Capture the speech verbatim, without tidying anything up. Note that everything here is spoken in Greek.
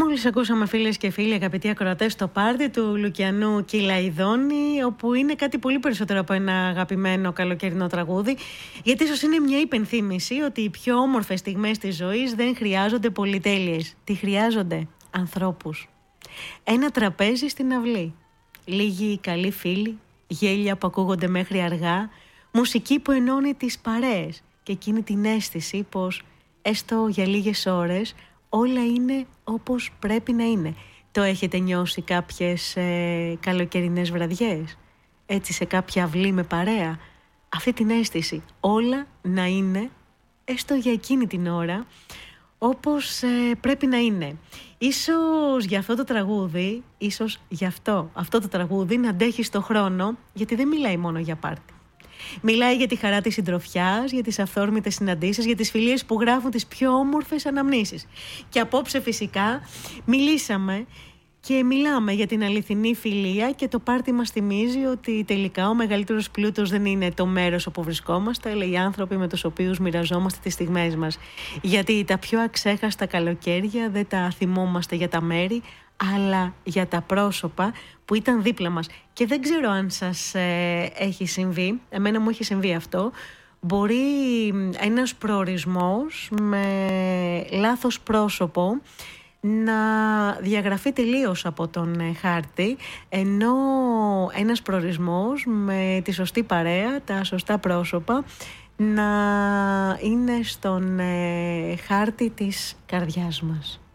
Μόλις ακούσαμε, φίλες και φίλοι, αγαπητοί ακροατές, το πάρτι του Λουκιανού Κυλαϊδόνη, όπου είναι κάτι πολύ περισσότερο από ένα αγαπημένο καλοκαιρινό τραγούδι, γιατί ίσως είναι μια υπενθύμηση ότι οι πιο όμορφες στιγμές της ζωής δεν χρειάζονται πολυτέλειες. Τι χρειάζονται? Ανθρώπους. Ένα τραπέζι στην αυλή, λίγοι καλοί φίλοι, γέλια που ακούγονται μέχρι αργά, μουσική που ενώνει τις παρέες και εκείνη την αίσθηση πως έστω για λίγες ώρες όλα είναι όπως πρέπει να είναι. Το έχετε νιώσει κάποιες ε, καλοκαιρινές βραδιές, έτσι σε κάποια αυλή με παρέα? Αυτή την αίσθηση, όλα να είναι, έστω για εκείνη την ώρα, όπως ε, πρέπει να είναι. Ίσως για αυτό το τραγούδι, ίσως γι' αυτό, αυτό το τραγούδι να αντέχει στο χρόνο, γιατί δεν μιλάει μόνο για πάρτι. Μιλάει για τη χαρά της συντροφιάς, για τις αυθόρμητες συναντήσεις, για τις φιλίες που γράφουν τις πιο όμορφες αναμνήσεις. Και απόψε φυσικά μιλήσαμε και μιλάμε για την αληθινή φιλία, και το πάρτι μας θυμίζει ότι τελικά ο μεγαλύτερος πλούτος δεν είναι το μέρος όπου βρισκόμαστε, αλλά οι άνθρωποι με τους οποίους μοιραζόμαστε τις στιγμές μας. Γιατί τα πιο αξέχαστα καλοκαίρια δεν τα θυμόμαστε για τα μέρη, αλλά για τα πρόσωπα που ήταν δίπλα μας. Και δεν ξέρω αν σας ε, έχει συμβεί, εμένα μου έχει συμβεί αυτό. Μπορεί ένας προορισμός με λάθος πρόσωπο να διαγραφεί τελείως από τον ε, χάρτη, ενώ ένας προορισμός με τη σωστή παρέα, τα σωστά πρόσωπα, να είναι στον ε, χάρτη της καρδιάς μας.